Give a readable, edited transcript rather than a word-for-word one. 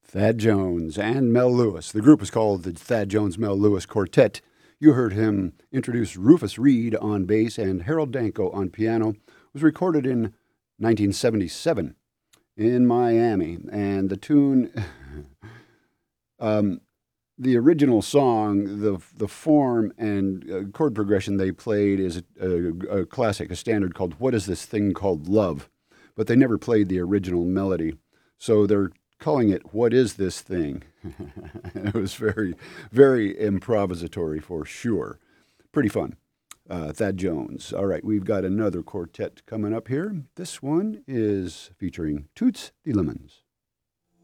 Thad Jones and Mel Lewis. The group is called the Thad Jones Mel Lewis Quartet. You heard him introduce Rufus Reed on bass and Harold Danko on piano. It was recorded in 1977 in Miami. And the tune, the original song, the form and chord progression they played is a classic, a standard called What Is This Thing Called Love? But they never played the original melody. So they're calling it What Is This Thing? It was very, very improvisatory for sure. Pretty fun. Thad Jones. All right, we've got another quartet coming up here. This one is featuring Toots the Lemons.